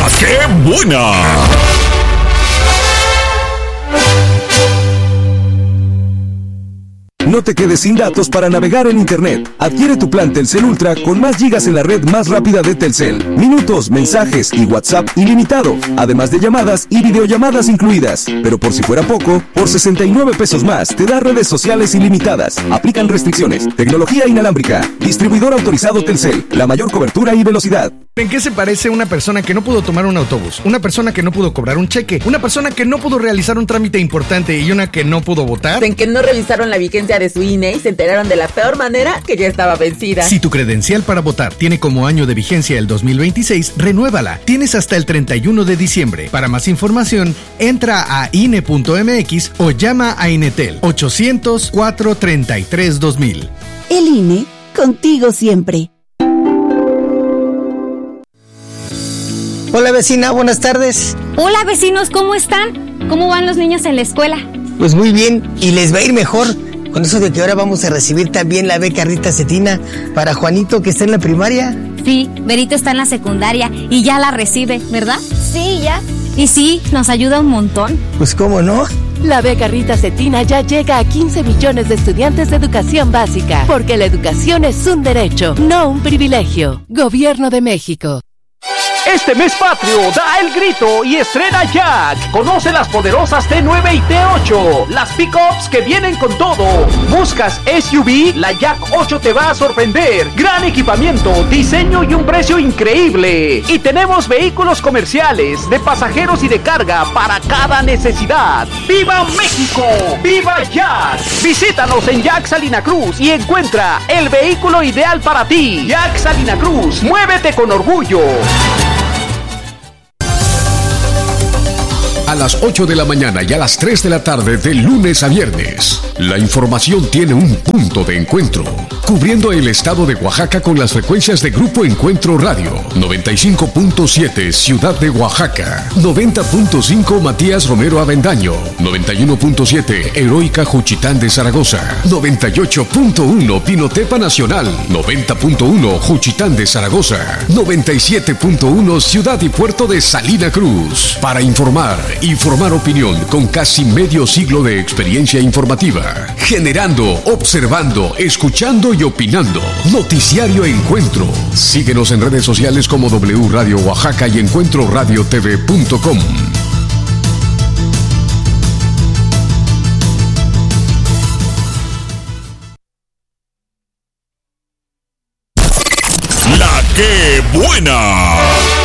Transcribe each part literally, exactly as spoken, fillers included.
La que buena. No te quedes sin datos para navegar en Internet. Adquiere tu plan Telcel Ultra con más gigas en la red más rápida de Telcel. Minutos, mensajes y WhatsApp ilimitado. Además de llamadas y videollamadas incluidas. Pero por si fuera poco, por sesenta y nueve pesos más te da redes sociales ilimitadas. Aplican restricciones. Tecnología inalámbrica. Distribuidor autorizado Telcel. La mayor cobertura y velocidad. ¿En qué se parece una persona que no pudo tomar un autobús? Una persona que no pudo cobrar un cheque. Una persona que no pudo realizar un trámite importante y una que no pudo votar. En que no revisaron la vigencia de su I N E y se enteraron de la peor manera que ya estaba vencida. Si tu credencial para votar tiene como año de vigencia el dos mil veintiséis, renuévala. Tienes hasta el treinta y uno de diciembre. Para más información, entra a I N E punto M X o llama a Inetel ochocientos, cuatrocientos treinta y tres, dos mil. El I N E, contigo siempre. Hola vecina, buenas tardes. Hola vecinos, ¿cómo están? ¿Cómo van los niños en la escuela? Pues muy bien, y les va a ir mejor con eso de que ahora vamos a recibir también la beca Rita Cetina para Juanito que está en la primaria. Sí, Berito está en la secundaria y ya la recibe, ¿verdad? Sí, ya. Y sí, nos ayuda un montón. Pues cómo no. La beca Rita Cetina ya llega a quince millones de estudiantes de educación básica, porque la educación es un derecho, no un privilegio. Gobierno de México. Este mes patrio, da el grito y estrena Jack. Conoce las poderosas T nueve y T ocho, las pickups que vienen con todo. ¿Buscas S U V? La Jack ocho te va a sorprender. Gran equipamiento, diseño y un precio increíble. Y tenemos vehículos comerciales, de pasajeros y de carga para cada necesidad. ¡Viva México! ¡Viva Jack! Visítanos en Jack Salina Cruz y encuentra el vehículo ideal para ti. Jack Salina Cruz, muévete con orgullo. A las ocho de la mañana y a las tres de la tarde de lunes a viernes, la información tiene un punto de encuentro, cubriendo el estado de Oaxaca con las frecuencias de Grupo Encuentro Radio, noventa y cinco punto siete Ciudad de Oaxaca, noventa punto cinco Matías Romero Avendaño, noventa y uno punto siete Heroica Juchitán de Zaragoza, noventa y ocho punto uno Pinotepa Nacional, noventa punto uno Juchitán de Zaragoza, noventa y siete punto uno Ciudad y Puerto de Salina Cruz. Para informar y formar opinión con casi medio siglo de experiencia informativa, generando, observando, escuchando y opinando. Noticiario Encuentro. Síguenos en redes sociales como W Radio Oaxaca y encuentro radio t v punto com. La que buena.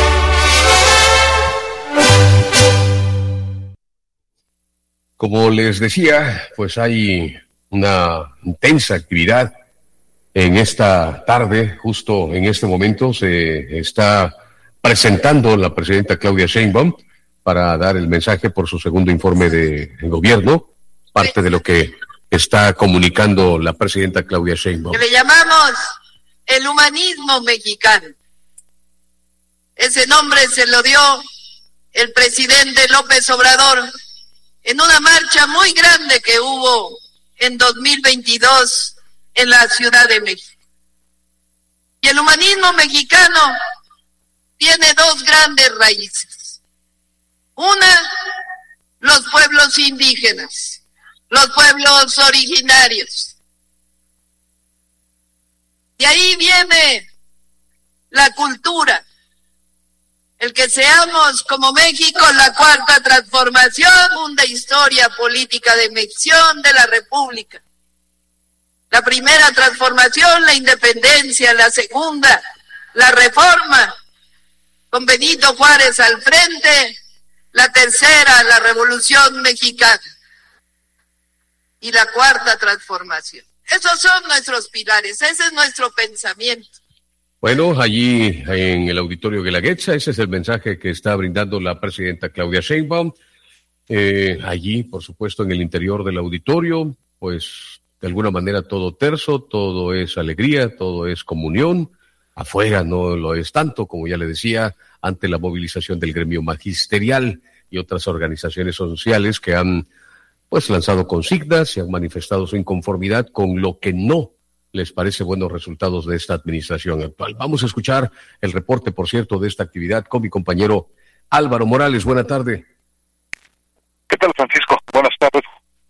Como les decía, pues hay una intensa actividad en esta tarde. Justo en este momento se está presentando la presidenta Claudia Sheinbaum para dar el mensaje por su segundo informe de gobierno, parte de lo que está comunicando la presidenta Claudia Sheinbaum. Que le llamamos el humanismo mexicano. Ese nombre se lo dio el presidente López Obrador en una marcha muy grande que hubo en dos mil veintidós en la Ciudad de México. Y el humanismo mexicano tiene dos grandes raíces. Una, los pueblos indígenas, los pueblos originarios. De ahí viene la cultura. El que seamos como México, la cuarta transformación, segunda historia política de elección de la República. La primera transformación, la independencia, la segunda, la reforma, con Benito Juárez al frente, la tercera, la Revolución Mexicana. Y la cuarta transformación. Esos son nuestros pilares, ese es nuestro pensamiento. Bueno, allí en el auditorio Guelaguetza, ese es el mensaje que está brindando la presidenta Claudia Sheinbaum. Eh, allí, por supuesto, en el interior del auditorio, pues de alguna manera todo terso, todo es alegría, todo es comunión. Afuera no lo es tanto, como ya le decía, ante la movilización del gremio magisterial y otras organizaciones sociales que han pues lanzado consignas y han manifestado su inconformidad con lo que no les parece buenos resultados de esta administración actual. Vamos a escuchar el reporte, por cierto, de esta actividad con mi compañero Álvaro Morales, buena tarde. ¿Qué tal, Francisco? Buenas tardes.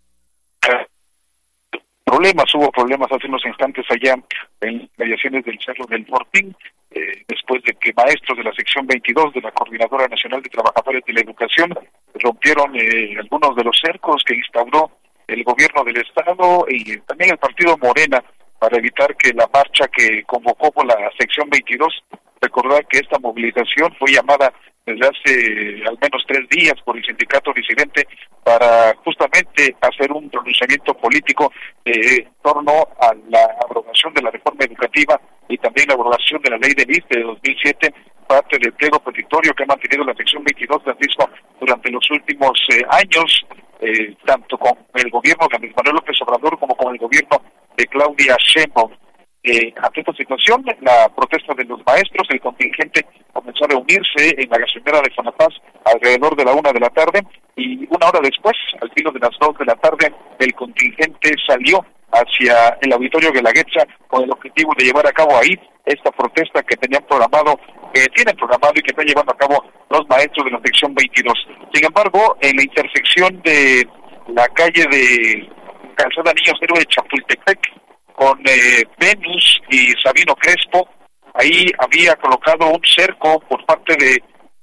Problemas, hubo problemas hace unos instantes allá en mediaciones del Cerro del Fortín, eh, después de que maestros de la sección veintidós de la Coordinadora Nacional de Trabajadores de la Educación rompieron eh, algunos de los cercos que instauró el gobierno del Estado y también el partido Morena para evitar que la marcha que convocó por la sección veintidós, recordar que esta movilización fue llamada desde hace al menos tres días por el sindicato disidente para justamente hacer un pronunciamiento político eh, en torno a la abrogación de la reforma educativa y también la abrogación de la ley del I S S S de dos mil siete, parte del pliego petitorio que ha mantenido la sección veintidós, Francisco, durante los últimos eh, años, eh, tanto con el gobierno de Andrés Manuel López Obrador como con el gobierno de Claudia Sheinbaum. Eh, ante esta situación, la protesta de los maestros, el contingente comenzó a reunirse en la gasolinera de Fonapaz alrededor de la una de la tarde y una hora después, al filo de las dos de la tarde, el contingente salió hacia el auditorio Guelaguetza con el objetivo de llevar a cabo ahí esta protesta que tenían programado, que tienen programado y que están llevando a cabo los maestros de la sección veintidós. Sin embargo, en la intersección de la calle de Calzada Niños Héroe de Chapultepec con eh, Venus y Sabino Crespo, ahí había colocado un cerco por parte de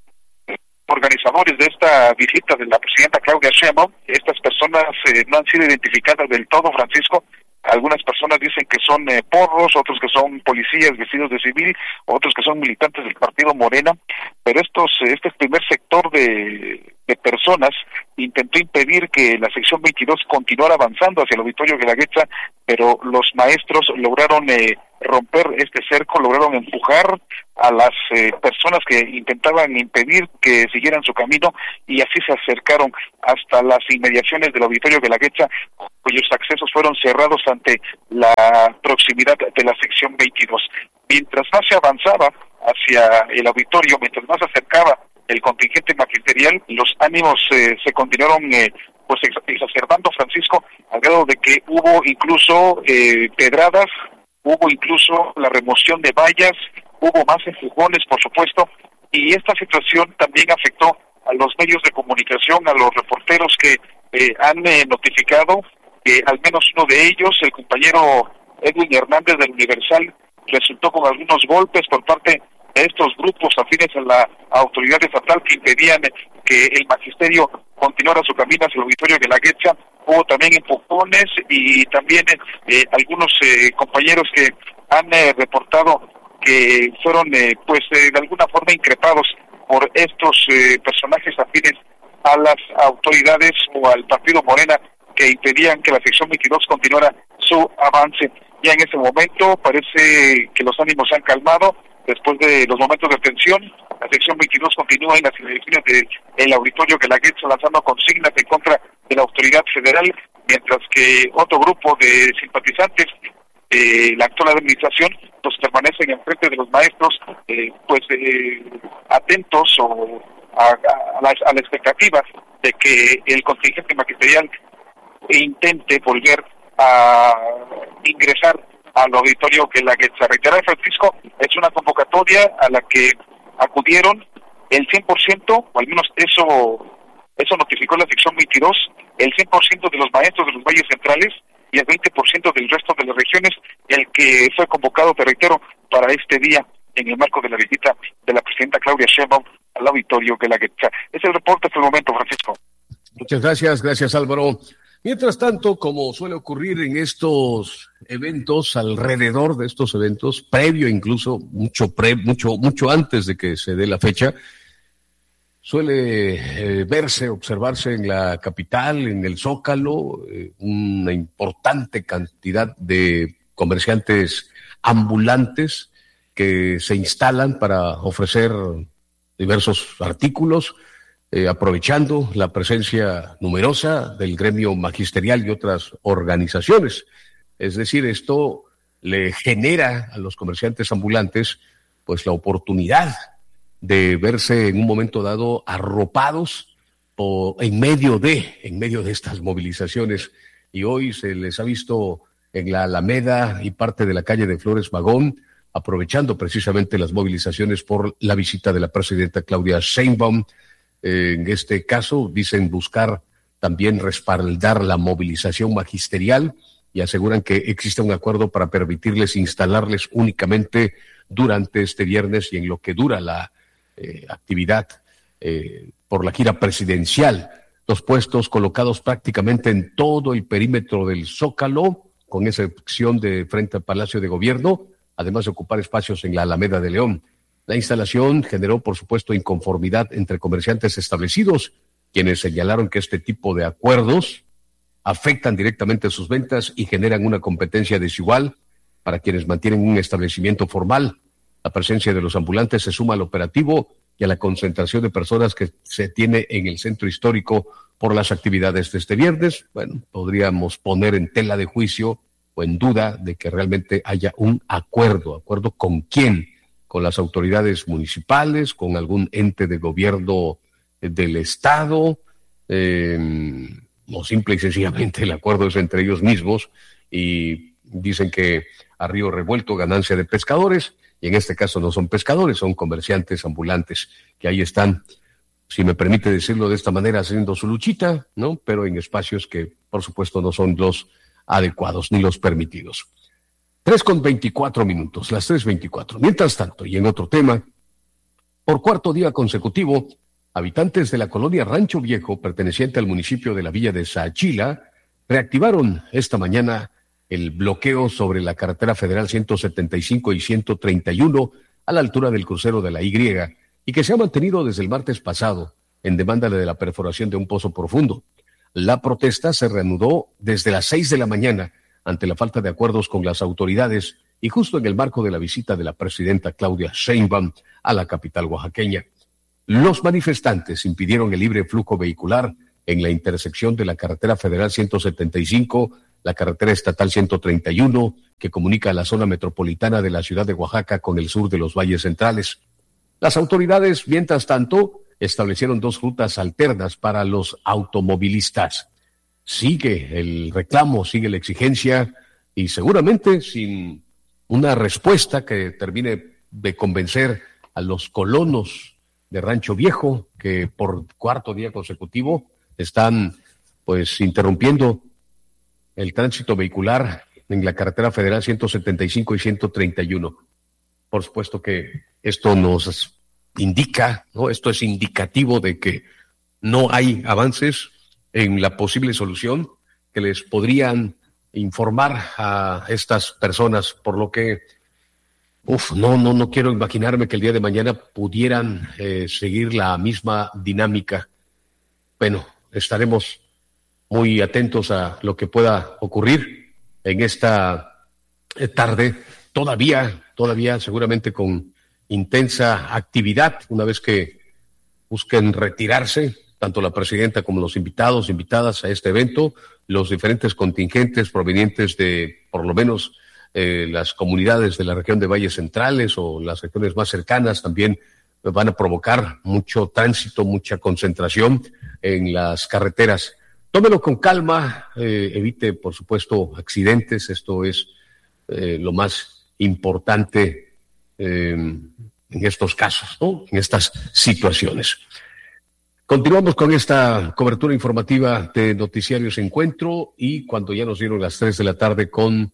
organizadores de esta visita de la presidenta Claudia Sheinbaum. Estas personas eh, no han sido identificadas del todo, Francisco. Algunas personas dicen que son eh, porros, otros que son policías vestidos de civil, otros que son militantes del partido Morena, pero estos este primer sector de, de personas intentó impedir que la sección veintidós continuara avanzando hacia el auditorio Guelaguetza, pero los maestros lograron eh, romper este cerco, lograron empujar a las eh, personas que intentaban impedir que siguieran su camino y así se acercaron hasta las inmediaciones del auditorio Guelaguetza, cuyos accesos fueron cerrados ante la proximidad de la sección veintidós. Mientras más se avanzaba hacia el auditorio, mientras más se acercaba el contingente magisterial, los ánimos eh, se continuaron eh, pues ex exacerbando, Francisco, al grado de que hubo incluso eh, pedradas, hubo incluso la remoción de vallas, hubo más empujones, por supuesto, y esta situación también afectó a los medios de comunicación, a los reporteros que eh, han eh, notificado que al menos uno de ellos, el compañero Edwin Hernández del Universal, resultó con algunos golpes por parte de estos grupos afines a la autoridad estatal que impedían que el magisterio continuara su camino hacia el auditorio de la Guelaguetza. Hubo también empujones y también eh, algunos eh, compañeros que han eh, reportado que fueron eh, pues eh, de alguna forma increpados por estos eh, personajes afines a las autoridades o al partido Morena que impedían que la sección veintidós continuara su avance. Ya en ese momento parece que los ánimos se han calmado. Después de los momentos de tensión, la sección veintidós continúa en las inmediaciones del auditorio Guelaguetza lanzando consignas en contra de la autoridad federal, mientras que otro grupo de simpatizantes de la actual administración pues permanecen enfrente de los maestros, eh, pues eh, atentos o a, a, la, a la expectativa de que el contingente magisterial intente volver a ingresar al auditorio Guelaguetza. Reiterar, Francisco, es una convocatoria a la que acudieron el cien por ciento, o al menos eso eso notificó la sección veintidós, el cien por ciento de los maestros de los valles centrales y el veinte por ciento del resto de las regiones, el que fue convocado, te reitero, para este día en el marco de la visita de la presidenta Claudia Sheinbaum al auditorio Guelaguetza. Es el reporte hasta el momento, Francisco. Muchas gracias, gracias Álvaro. Mientras tanto, como suele ocurrir en estos eventos, alrededor de estos eventos, previo incluso, mucho pre, mucho, mucho antes de que se dé la fecha, suele eh, verse, observarse en la capital, en el Zócalo, eh, una importante cantidad de comerciantes ambulantes que se instalan para ofrecer diversos artículos, Eh, aprovechando la presencia numerosa del gremio magisterial y otras organizaciones. Es decir, esto le genera a los comerciantes ambulantes pues la oportunidad de verse en un momento dado arropados o en medio de, en medio de estas movilizaciones. Y hoy se les ha visto en la Alameda y parte de la calle de Flores Magón aprovechando precisamente las movilizaciones por la visita de la presidenta Claudia Sheinbaum. Eh, en este caso, dicen buscar también respaldar la movilización magisterial y aseguran que existe un acuerdo para permitirles instalarles únicamente durante este viernes y en lo que dura la eh, actividad eh, por la gira presidencial. Dos puestos colocados prácticamente en todo el perímetro del Zócalo, con excepción de frente al Palacio de Gobierno, además de ocupar espacios en la Alameda de León. La instalación generó, por supuesto, inconformidad entre comerciantes establecidos, quienes señalaron que este tipo de acuerdos afectan directamente sus ventas y generan una competencia desigual para quienes mantienen un establecimiento formal. La presencia de los ambulantes se suma al operativo y a la concentración de personas que se tiene en el centro histórico por las actividades de este viernes. Bueno, podríamos poner en tela de juicio o en duda de que realmente haya un acuerdo. ¿Acuerdo con quién? ¿Con las autoridades municipales? ¿Con algún ente de gobierno del Estado? Eh, o simple y sencillamente el acuerdo es entre ellos mismos y dicen que a río revuelto ganancia de pescadores, y en este caso no son pescadores, son comerciantes ambulantes que ahí están, si me permite decirlo de esta manera, haciendo su luchita, ¿no? Pero en espacios que por supuesto no son los adecuados ni los permitidos. Tres con veinticuatro minutos, las tres veinticuatro. Mientras tanto, y en otro tema, por cuarto día consecutivo, habitantes de la colonia Rancho Viejo, perteneciente al municipio de la villa de Saachila, reactivaron esta mañana el bloqueo sobre la carretera federal ciento setenta y cinco y ciento treinta y uno a la altura del crucero de la Y, y que se ha mantenido desde el martes pasado en demanda de la perforación de un pozo profundo. La protesta se reanudó desde las seis de la mañana ante la falta de acuerdos con las autoridades y justo en el marco de la visita de la presidenta Claudia Sheinbaum a la capital oaxaqueña. Los manifestantes impidieron el libre flujo vehicular en la intersección de la carretera federal ciento setenta y cinco, la carretera estatal ciento treinta y uno, que comunica la zona metropolitana de la ciudad de Oaxaca con el sur de los valles centrales. Las autoridades, mientras tanto, establecieron dos rutas alternas para los automovilistas. Sigue el reclamo, sigue la exigencia y seguramente sin una respuesta que termine de convencer a los colonos de Rancho Viejo, que por cuarto día consecutivo están pues interrumpiendo el tránsito vehicular en la carretera federal ciento setenta y cinco y ciento treinta y uno. Por supuesto que esto nos indica, ¿no? Esto es indicativo de que no hay avances en la posible solución que les podrían informar a estas personas, por lo que Uf, no, no, no quiero imaginarme que el día de mañana pudieran eh, seguir la misma dinámica. Bueno, estaremos muy atentos a lo que pueda ocurrir en esta eh, tarde, todavía, todavía seguramente con intensa actividad, una vez que busquen retirarse, tanto la presidenta como los invitados, invitadas a este evento, los diferentes contingentes provenientes de, por lo menos, Eh, las comunidades de la región de Valles Centrales o las regiones más cercanas también van a provocar mucho tránsito, mucha concentración en las carreteras. Tómelo con calma, eh, evite, por supuesto, accidentes. Esto es eh, lo más importante eh, en estos casos, ¿no? En estas situaciones. Continuamos con esta cobertura informativa de Noticiarios Encuentro y cuando ya nos dieron las tres de la tarde con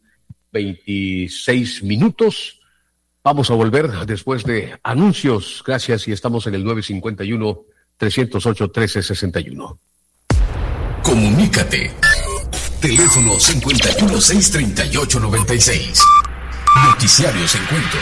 veintiséis minutos. Vamos a volver después de anuncios. Gracias y estamos en el nueve cinco uno, tres cero ocho, uno tres seis uno. Comunícate. Teléfono cincuenta y uno, seiscientos treinta y ocho, noventa y seis. Noticiarios Encuentro.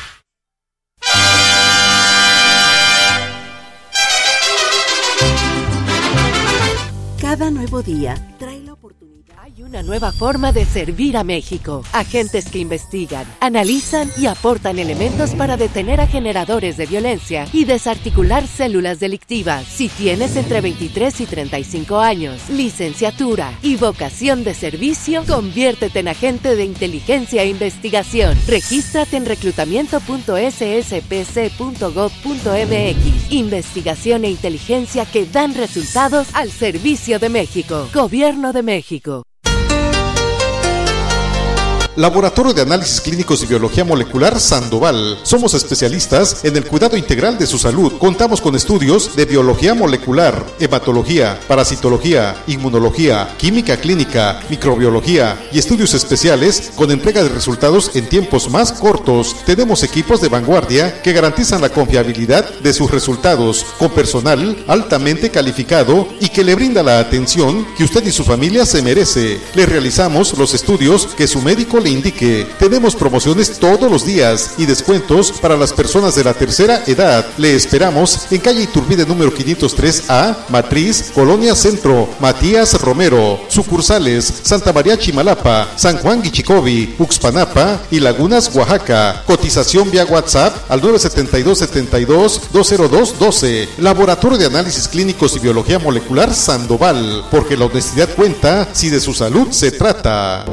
Cada nuevo día trae la oportunidad. Hay una nueva forma de servir a México. Agentes que investigan, analizan y aportan elementos para detener a generadores de violencia y desarticular células delictivas. Si tienes entre veintitrés y treinta y cinco años, licenciatura y vocación de servicio, conviértete en agente de inteligencia e investigación. Regístrate en reclutamiento punto s s p c punto gov punto m x. Investigación e inteligencia que dan resultados al servicio de México. Gobierno de México. Laboratorio de Análisis Clínicos y Biología Molecular Sandoval. Somos especialistas en el cuidado integral de su salud. Contamos con estudios de biología molecular, hematología, parasitología, inmunología, química clínica, microbiología y estudios especiales con entrega de resultados en tiempos más cortos. Tenemos equipos de vanguardia que garantizan la confiabilidad de sus resultados, con personal altamente calificado y que le brinda la atención que usted y su familia se merece. Le realizamos los estudios que su médico le indique. Tenemos promociones todos los días y descuentos para las personas de la tercera edad. Le esperamos en calle Iturbide número quinientos tres A, Matriz, Colonia Centro, Matías Romero. Sucursales Santa María Chimalapa, San Juan Guichicovi, Uxpanapa y Lagunas, Oaxaca. Cotización vía WhatsApp al nueve siete dos, siete dos, dos cero dos uno dos. Laboratorio de Análisis Clínicos y Biología Molecular Sandoval, porque la honestidad cuenta si de su salud se trata.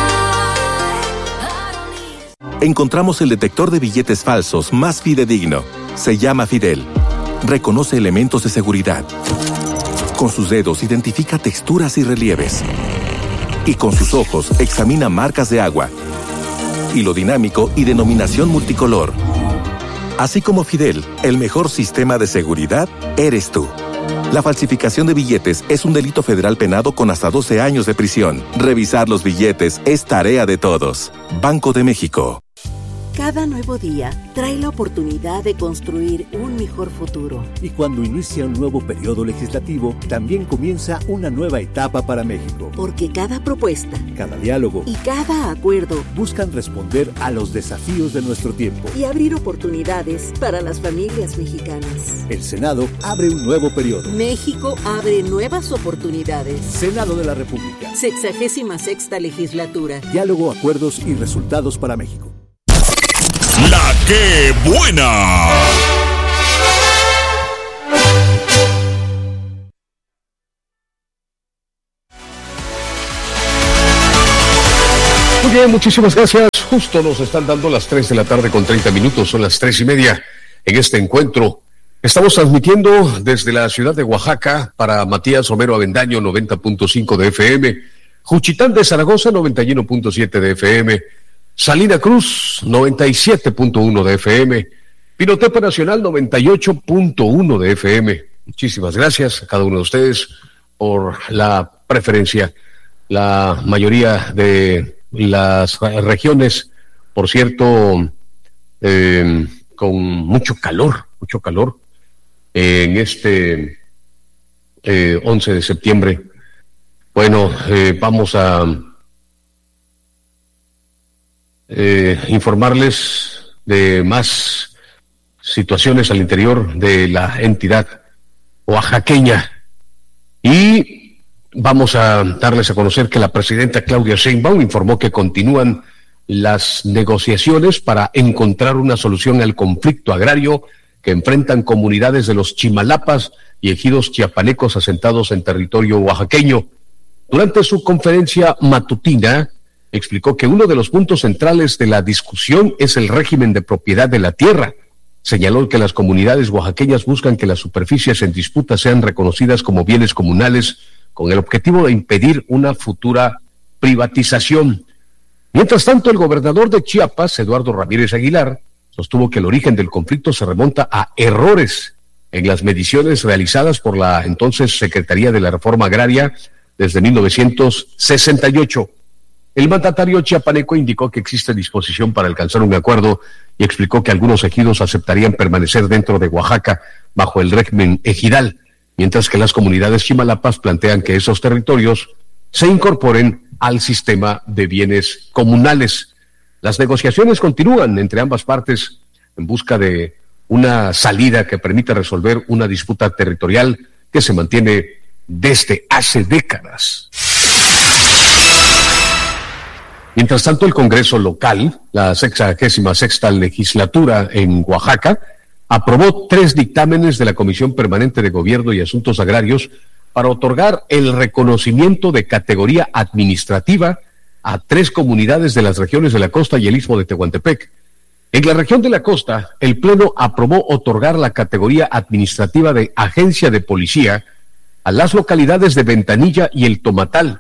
Encontramos el detector de billetes falsos más fidedigno. Se llama Fidel. Reconoce elementos de seguridad. Con sus dedos identifica texturas y relieves. Y con sus ojos examina marcas de agua, hilo dinámico y denominación multicolor. Así como Fidel, el mejor sistema de seguridad eres tú. La falsificación de billetes es un delito federal penado con hasta doce años de prisión. Revisar los billetes es tarea de todos. Banco de México. Cada nuevo día trae la oportunidad de construir un mejor futuro. Y cuando inicia un nuevo periodo legislativo, también comienza una nueva etapa para México. Porque cada propuesta, cada diálogo y cada acuerdo buscan responder a los desafíos de nuestro tiempo y abrir oportunidades para las familias mexicanas. El Senado abre un nuevo periodo. México abre nuevas oportunidades. Senado de la República. Sexagésima sexta legislatura. Diálogo, acuerdos y resultados para México. La que buena. Muy bien, muchísimas gracias. Justo nos están dando las tres de la tarde con treinta minutos, son las tres y media en este encuentro. Estamos transmitiendo desde la ciudad de Oaxaca para Matías Romero Avendaño, noventa punto cinco de F M, Juchitán de Zaragoza, noventa y uno punto siete de F M, Salina Cruz, noventa y siete punto uno de F M, Pinotepa Nacional, noventa y ocho punto uno de F M. Muchísimas gracias a cada uno de ustedes por la preferencia. La mayoría de las regiones, por cierto, eh, con mucho calor, mucho calor, eh, en este eh, once de septiembre. Bueno, eh, vamos a Eh, informarles de más situaciones al interior de la entidad oaxaqueña y vamos a darles a conocer que la presidenta Claudia Sheinbaum informó que continúan las negociaciones para encontrar una solución al conflicto agrario que enfrentan comunidades de los Chimalapas y ejidos chiapanecos asentados en territorio oaxaqueño. Durante su conferencia matutina, explicó que uno de los puntos centrales de la discusión es el régimen de propiedad de la tierra. Señaló que las comunidades oaxaqueñas buscan que las superficies en disputa sean reconocidas como bienes comunales con el objetivo de impedir una futura privatización. Mientras tanto, el gobernador de Chiapas, Eduardo Ramírez Aguilar, sostuvo que el origen del conflicto se remonta a errores en las mediciones realizadas por la entonces Secretaría de la Reforma Agraria desde mil novecientos sesenta y ocho. El mandatario chiapaneco indicó que existe disposición para alcanzar un acuerdo y explicó que algunos ejidos aceptarían permanecer dentro de Oaxaca bajo el régimen ejidal, mientras que las comunidades chimalapas plantean que esos territorios se incorporen al sistema de bienes comunales. Las negociaciones continúan entre ambas partes en busca de una salida que permita resolver una disputa territorial que se mantiene desde hace décadas. Mientras tanto, el Congreso local, la sexagésima sexta legislatura en Oaxaca, aprobó tres dictámenes de la Comisión Permanente de Gobierno y Asuntos Agrarios para otorgar el reconocimiento de categoría administrativa a tres comunidades de las regiones de la costa y el istmo de Tehuantepec. En la región de la costa, el Pleno aprobó otorgar la categoría administrativa de agencia de policía a las localidades de Ventanilla y El Tomatal,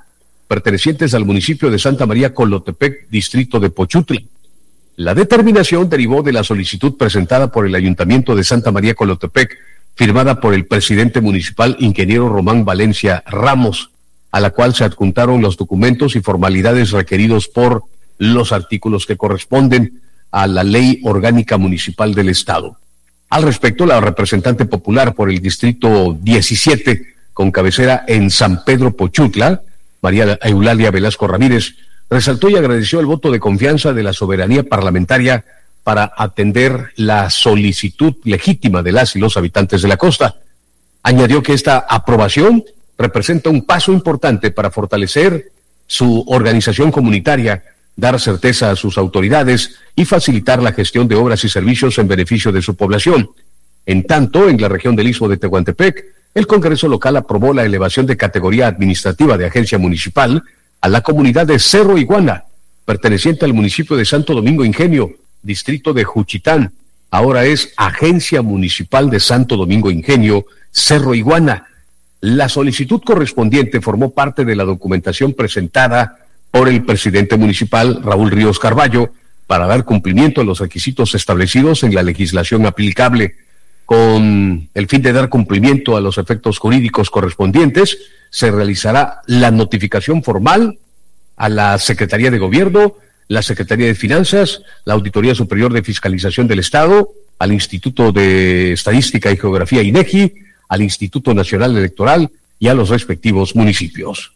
pertenecientes al municipio de Santa María Colotepec, distrito de Pochutla. La determinación derivó de la solicitud presentada por el Ayuntamiento de Santa María Colotepec, firmada por el presidente municipal, ingeniero Román Valencia Ramos, a la cual se adjuntaron los documentos y formalidades requeridos por los artículos que corresponden a la Ley Orgánica Municipal del Estado. Al respecto, la representante popular por el distrito diecisiete, con cabecera en San Pedro Pochutla, María Eulalia Velasco Ramírez, resaltó y agradeció el voto de confianza de la soberanía parlamentaria para atender la solicitud legítima de las y los habitantes de la costa. Añadió que esta aprobación representa un paso importante para fortalecer su organización comunitaria, dar certeza a sus autoridades y facilitar la gestión de obras y servicios en beneficio de su población. En tanto, en la región del Istmo de Tehuantepec, el Congreso local aprobó la elevación de categoría administrativa de agencia municipal a la comunidad de Cerro Iguana, perteneciente al municipio de Santo Domingo Ingenio, distrito de Juchitán. Ahora es Agencia Municipal de Santo Domingo Ingenio, Cerro Iguana. La solicitud correspondiente formó parte de la documentación presentada por el presidente municipal, Raúl Ríos Carballo, para dar cumplimiento a los requisitos establecidos en la legislación aplicable. Con el fin de dar cumplimiento a los efectos jurídicos correspondientes, se realizará la notificación formal a la Secretaría de Gobierno, la Secretaría de Finanzas, la Auditoría Superior de Fiscalización del Estado, al Instituto de Estadística y Geografía INEGI, al Instituto Nacional Electoral y a los respectivos municipios.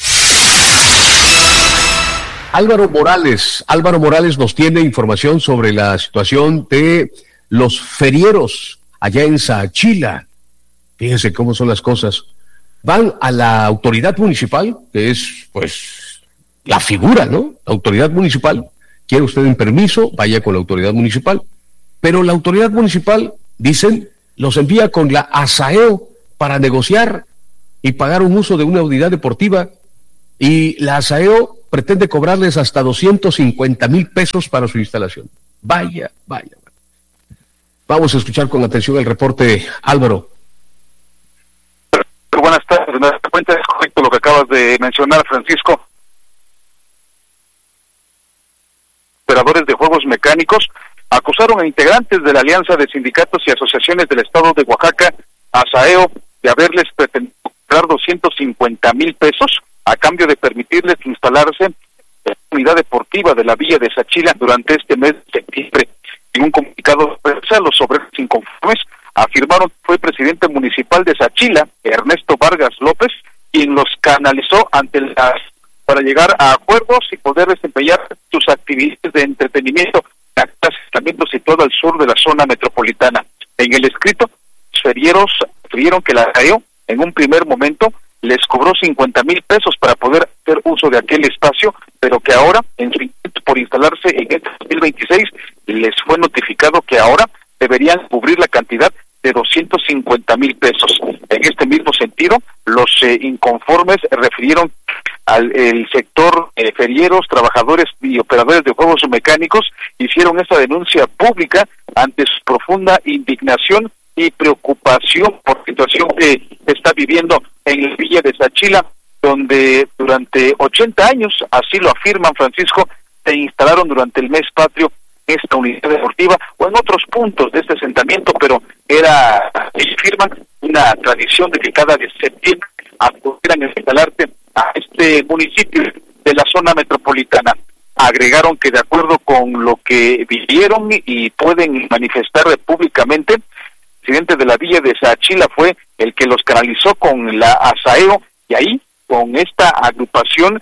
Álvaro Morales, Álvaro Morales nos tiene información sobre la situación de los ferieros allá en Saachila. Fíjense cómo son las cosas. Van a la autoridad municipal, que es, pues, la figura, ¿no? La autoridad municipal. ¿Quiere usted un permiso? Vaya con la autoridad municipal. Pero la autoridad municipal, dicen, los envía con la ASAEO para negociar y pagar un uso de una unidad deportiva. Y la ASAEO pretende cobrarles hasta doscientos cincuenta mil pesos para su instalación. Vaya, vaya. Vamos a escuchar con atención el reporte, Álvaro. Buenas tardes, me das cuenta, es correcto lo que acabas de mencionar, Francisco. Operadores de juegos mecánicos acusaron a integrantes de la Alianza de Sindicatos y Asociaciones del Estado de Oaxaca, ASAEO, de haberles pretendido cobrar doscientos cincuenta mil pesos a cambio de permitirles instalarse en la unidad deportiva de la Villa de Saachila durante este mes de septiembre. En un comunicado de prensa, los obreros inconformes afirmaron que fue el presidente municipal de Saachila, Ernesto Vargas López, quien los canalizó ante las para llegar a acuerdos y poder desempeñar sus actividades de entretenimiento en el asentamiento situado al sur de la zona metropolitana. En el escrito, los ferieros refirieron que la ASAEO en un primer momento les cobró cincuenta mil pesos para poder hacer uso de aquel espacio, pero que ahora, en su intento por instalarse en este dos mil veintiséis, les fue notificado que ahora deberían cubrir la cantidad de doscientos cincuenta mil pesos. En este mismo sentido, los eh, inconformes refirieron al el sector eh, ferieros, trabajadores y operadores de juegos mecánicos, hicieron esta denuncia pública ante su profunda indignación y preocupación por la situación que está viviendo en la Villa de Saachila, donde durante ochenta años, así lo afirman, Francisco, se instalaron durante el mes patrio esta unidad deportiva o en otros puntos de este asentamiento, pero era, ellos afirman, una tradición de que cada de septiembre acudieran a instalarte a este municipio de la zona metropolitana. Agregaron que de acuerdo con lo que vivieron y pueden manifestar públicamente, el presidente de la Villa de Saachila fue el que los canalizó con la ASAEO, y ahí, con esta agrupación,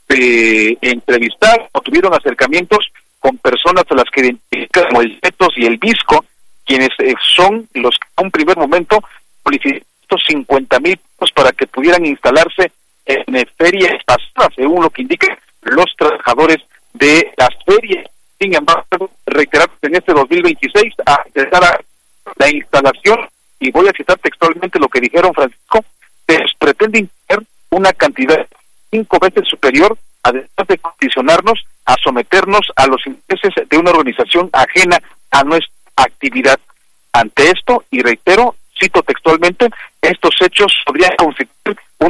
de entrevistar o tuvieron acercamientos con personas a las que identifican como el Tetos y el Visco, quienes eh, son los que en un primer momento solicitaron cincuenta mil pesos para que pudieran instalarse en eh, ferias pasadas, según lo que indican los trabajadores de las ferias. Sin embargo, reiterar en este dos mil veintiséis a empezar a la instalación, y voy a citar textualmente lo que dijeron, Francisco, se les pretende imponer una cantidad cinco veces superior, además de condicionarnos a someternos a los intereses de una organización ajena a nuestra actividad. Ante esto, y reitero, cito textualmente, estos hechos podrían constituir una forma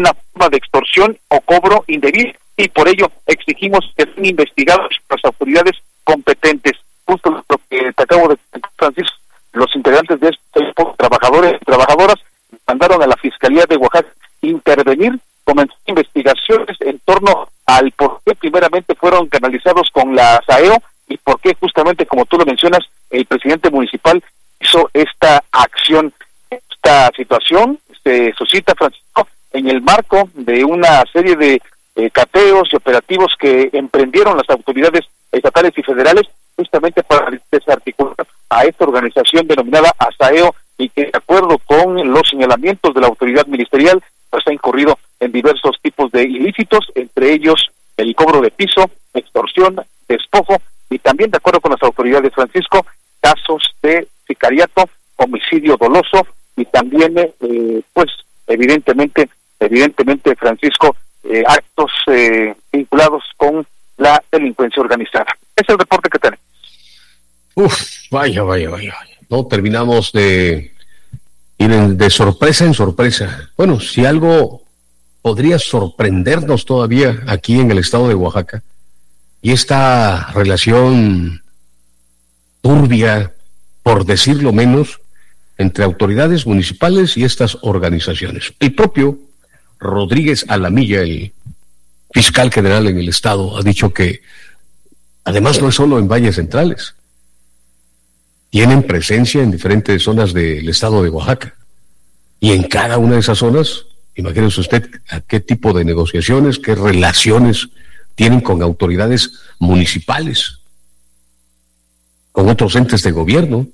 forma de extorsión o cobro indebido, y por ello exigimos que sean investigados por las autoridades competentes. Justo lo que te acabo de decir, Francisco, los integrantes de este grupo de trabajadores y trabajadoras mandaron a la Fiscalía de Oaxaca intervenir, comenzar investigaciones en torno al por qué primeramente fueron canalizados con la S A E O y por qué justamente, como tú lo mencionas, el presidente municipal hizo esta acción. Esta situación se suscita, Francisco, en el marco de una serie de eh, cateos y operativos que emprendieron las autoridades estatales y federales justamente para desarticular a esta organización denominada A S A E O y que, de acuerdo con los señalamientos de la autoridad ministerial, pues ha incurrido en diversos tipos de ilícitos, entre ellos el cobro de piso, extorsión, despojo y también, de acuerdo con las autoridades, Francisco, casos de sicariato, homicidio doloso y también, eh, pues, evidentemente, evidentemente, Francisco, eh, actos eh, vinculados con la delincuencia organizada. Es el reporte que tenemos. Uf, vaya, vaya, vaya. No terminamos de ir en, de sorpresa en sorpresa. Bueno, si algo podría sorprendernos todavía aquí en el estado de Oaxaca, y esta relación turbia, por decirlo menos, entre autoridades municipales y estas organizaciones. El propio Rodríguez Alamilla, el fiscal general en el estado, ha dicho que además no es solo en valles centrales, tienen presencia en diferentes zonas del estado de Oaxaca, y en cada una de esas zonas, imagínese usted a qué tipo de negociaciones, qué relaciones tienen con autoridades municipales, con otros entes de gobierno.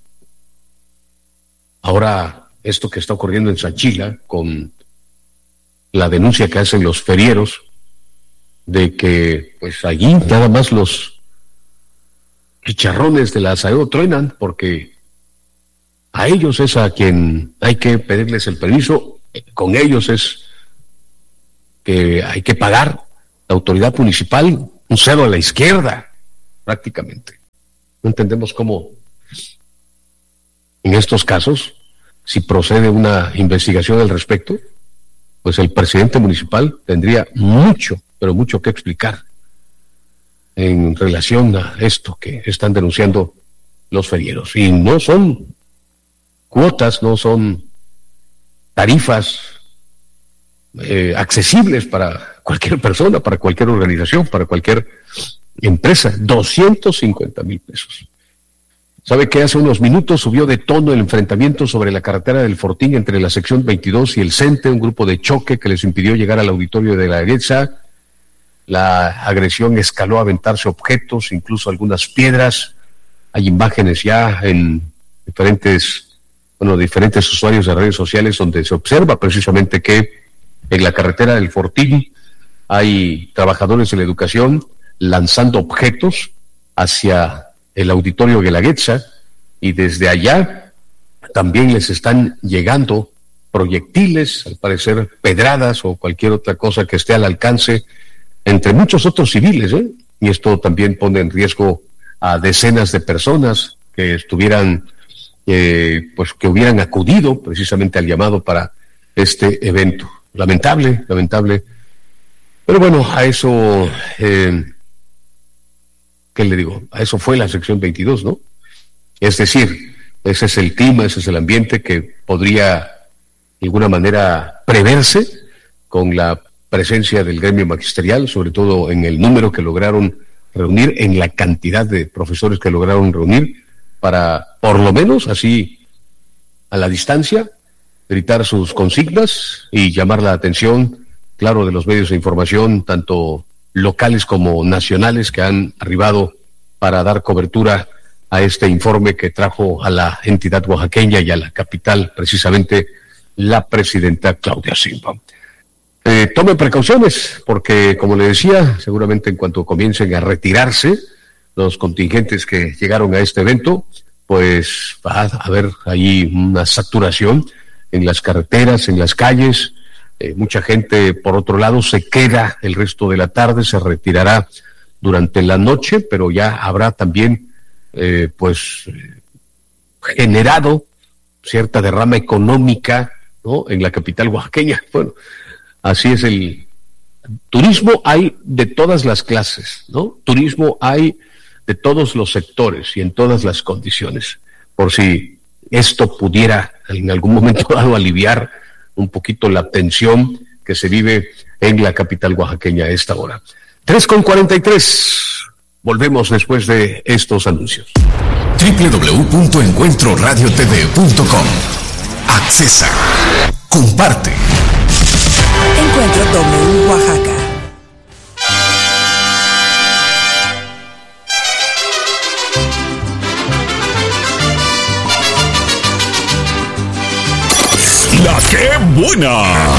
Ahora, esto que está ocurriendo en Sanchila, con la denuncia que hacen los ferieros, de que pues allí nada más los chicharrones de la S A E O truenan, porque a ellos es a quien hay que pedirles el permiso, con ellos es que hay que pagar. La autoridad municipal, un cero a la izquierda, prácticamente. No entendemos cómo, en estos casos, si procede una investigación al respecto, pues el presidente municipal tendría mucho, pero mucho que explicar en relación a esto que están denunciando los ferieros. Y no son cuotas, no son tarifas eh, accesibles para cualquier persona, para cualquier organización, para cualquier empresa. doscientos cincuenta mil pesos. ¿Sabe que hace unos minutos subió de tono el enfrentamiento sobre la carretera del Fortín entre la sección veintidós y el CENTE, un grupo de choque que les impidió llegar al auditorio de la Guelaguetza? La agresión escaló a aventarse objetos, incluso algunas piedras. Hay imágenes ya en diferentes, bueno, diferentes usuarios de redes sociales donde se observa precisamente que en la carretera del Fortín hay trabajadores de la educación lanzando objetos hacia el auditorio Guelaguetza, y desde allá también les están llegando proyectiles, al parecer pedradas o cualquier otra cosa que esté al alcance, entre muchos otros civiles, ¿eh? Y esto también pone en riesgo a decenas de personas que estuvieran, eh, pues que hubieran acudido precisamente al llamado para este evento. Lamentable, lamentable. Pero bueno, a eso, eh, ¿qué le digo? A eso fue la sección veintidós, ¿no? Es decir, ese es el clima, ese es el ambiente que podría de alguna manera preverse con la presencia del gremio magisterial, sobre todo en el número que lograron reunir, en la cantidad de profesores que lograron reunir, para por lo menos así a la distancia gritar sus consignas y llamar la atención, claro, de los medios de información, tanto locales como nacionales, que han arribado para dar cobertura a este informe que trajo a la entidad oaxaqueña y a la capital precisamente la presidenta Claudia Sheinbaum. Eh, tomen precauciones, porque como le decía, seguramente en cuanto comiencen a retirarse los contingentes que llegaron a este evento, pues va a haber ahí una saturación en las carreteras, en las calles. Eh, mucha gente, por otro lado, se queda el resto de la tarde, se retirará durante la noche, pero ya habrá también, eh, pues, generado cierta derrama económica, ¿no?, en la capital oaxaqueña. Bueno, Así es el turismo, hay de todas las clases, ¿no? Turismo hay de todos los sectores y en todas las condiciones, por si esto pudiera en algún momento dado aliviar un poquito la tensión que se vive en la capital oaxaqueña a esta hora. tres con cuarenta y tres. Volvemos después de estos anuncios. doble u doble u doble u punto encuentro radio t v punto com. Accesa. Comparte. Encuentro W Oaxaca. La que buena.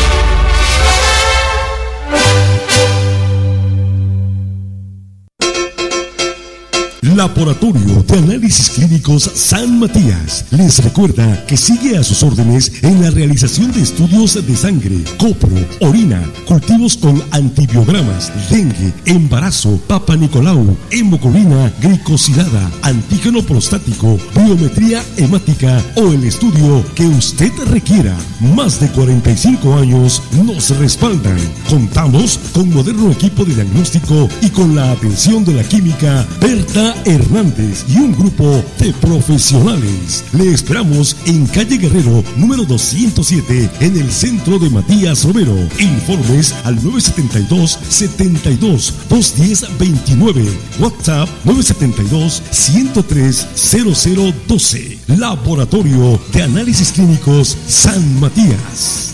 Laboratorio de Análisis Clínicos San Matías les recuerda que sigue a sus órdenes en la realización de estudios de sangre, copro, orina, cultivos con antibiogramas, dengue, embarazo, papa Nicolau, hemoglobina glicosilada, antígeno prostático, biometría hemática o el estudio que usted requiera. Más de cuarenta y cinco años nos respaldan. Contamos con moderno equipo de diagnóstico y con la atención de la química Berta Hernández y un grupo de profesionales. Le esperamos en calle Guerrero, número doscientos siete, en el centro de Matías Romero. Informes al nueve siete dos, setenta y dos, doscientos diez, veintinueve. WhatsApp nueve siete dos, ciento tres, cero cero doce. Laboratorio de Análisis Clínicos San Matías.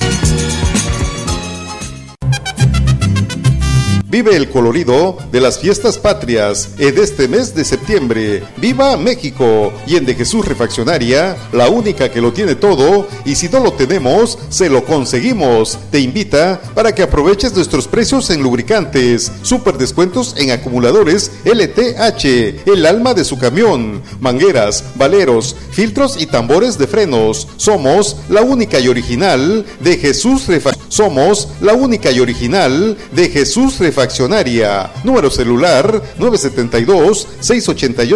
Vive el colorido de las fiestas patrias en este mes de septiembre. ¡Viva México! Y en De Jesús Refaccionaria, la única que lo tiene todo, y si no lo tenemos, se lo conseguimos. Te invita para que aproveches nuestros precios en lubricantes, super descuentos en acumuladores L T H, el alma de su camión, mangueras, valeros, filtros y tambores de frenos. Somos la única y original de Jesús Refaccionaria. Somos la única y original de Jesús Refaccionaria. Número celular nueve siete dos, seis ocho ocho,